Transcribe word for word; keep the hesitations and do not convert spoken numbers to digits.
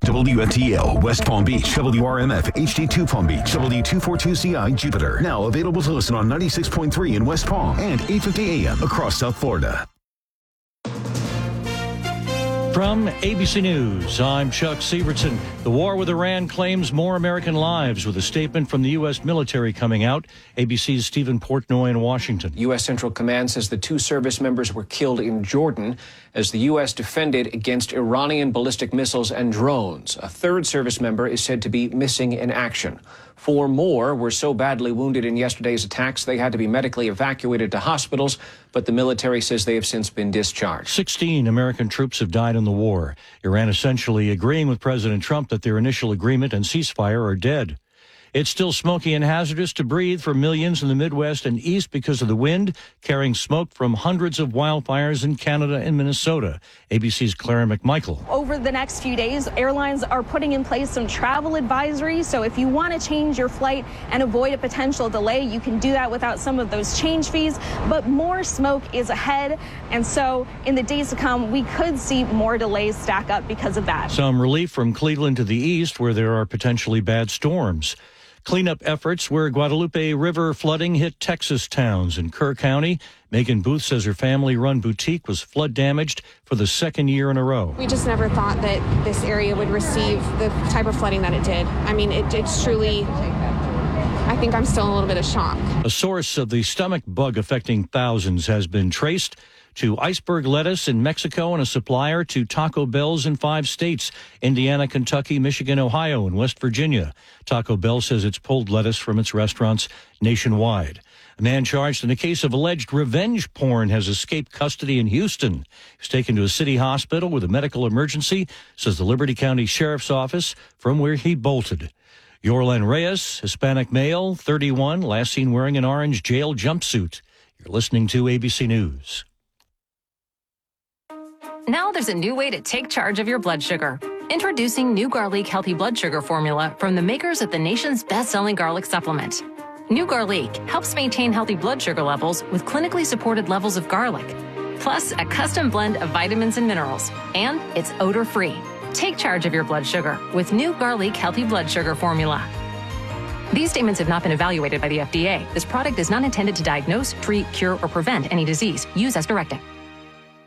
W F T L, West Palm Beach, W R M F, H D two Palm Beach, W two forty-two C I, Jupiter. Now available to listen on ninety-six point three in West Palm and eight fifty A M across South Florida. From A B C News, I'm Chuck Sievertson. The war with Iran claims more American lives, with a statement from the U S military coming out. A B C's Stephen Portnoy in Washington. U S Central Command says the two service members were killed in Jordan as the U S defended against Iranian ballistic missiles and drones. A third service member is said to be missing in action. Four more were so badly wounded in yesterday's attacks they had to be medically evacuated to hospitals, but the military says they have since been discharged. Sixteen American troops have died in the war. Iran essentially agreeing with President Trump that their initial agreement and ceasefire are dead. It's still smoky and hazardous to breathe for millions in the Midwest and East because of the wind, carrying smoke from hundreds of wildfires in Canada and Minnesota. A B C's Clara McMichael. Over the next few days, airlines are putting in place some travel advisories. So if you want to change your flight and avoid a potential delay, you can do that without some of those change fees. But more smoke is ahead. And so in the days to come, we could see more delays stack up because of that. Some relief from Cleveland to the east, where there are potentially bad storms. Cleanup efforts where Guadalupe River flooding hit Texas towns. In Kerr County, Megan Booth says her family-run boutique was flood damaged for the second year in a row. We just never thought that this area would receive the type of flooding that it did. I mean, it, it's truly, I think I'm still in a little bit of shock. A source of the stomach bug affecting thousands has been traced to iceberg lettuce in Mexico and a supplier to Taco Bell's in five states: Indiana, Kentucky, Michigan, Ohio, and West Virginia. Taco Bell says it's pulled lettuce from its restaurants nationwide. A man charged in a case of alleged revenge porn has escaped custody in Houston. He was taken to a city hospital with a medical emergency, says the Liberty County Sheriff's Office, from where he bolted. Yorlan Reyes, Hispanic male, thirty-one, last seen wearing an orange jail jumpsuit. You're listening to A B C News. Now there's a new way to take charge of your blood sugar. Introducing new Garlic Healthy Blood Sugar Formula from the makers of the nation's best-selling garlic supplement. New Garlic helps maintain healthy blood sugar levels with clinically supported levels of garlic, plus a custom blend of vitamins and minerals, and it's odor-free. Take charge of your blood sugar with new Garlic Healthy Blood Sugar Formula. These statements have not been evaluated by the F D A. This product is not intended to diagnose, treat, cure, or prevent any disease. Use as directed.